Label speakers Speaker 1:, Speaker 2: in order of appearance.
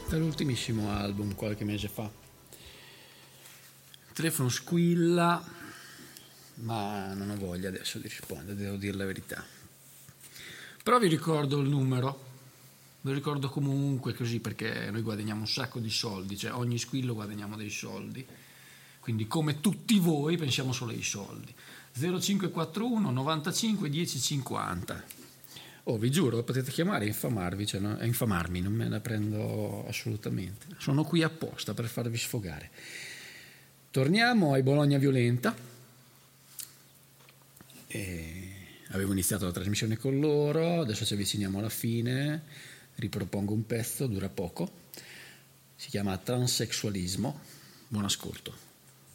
Speaker 1: dall'ultimissimo album qualche mese fa. Il telefono squilla, ma non ho voglia adesso di rispondere, devo dire la verità. Però vi ricordo il numero, ve lo ricordo comunque così, perché noi guadagniamo un sacco di soldi, cioè ogni squillo guadagniamo dei soldi, quindi come tutti voi pensiamo solo ai soldi. 0541 95 10 50. Oh, vi giuro, potete chiamare e infamarvi, cioè, no? Infamarmi, non me la prendo assolutamente. Sono qui apposta per farvi sfogare. Torniamo ai Bologna Violenta. Avevo iniziato la trasmissione con loro, adesso ci avviciniamo alla fine, ripropongo un pezzo, dura poco, si chiama Transessualismo. Buon ascolto.